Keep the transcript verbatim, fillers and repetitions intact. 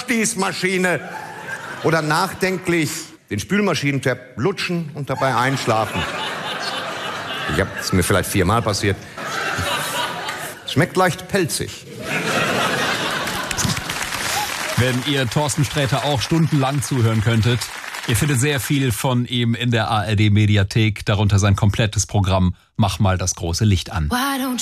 Abfließmaschine. Oder nachdenklich den Spülmaschinentab lutschen und dabei einschlafen. Ich hab, ist mir vielleicht viermal passiert. Schmeckt leicht pelzig. Wenn ihr Thorsten Sträter auch stundenlang zuhören könntet, ihr findet sehr viel von ihm in der A R D Mediathek, darunter sein komplettes Programm Mach mal das große Licht an.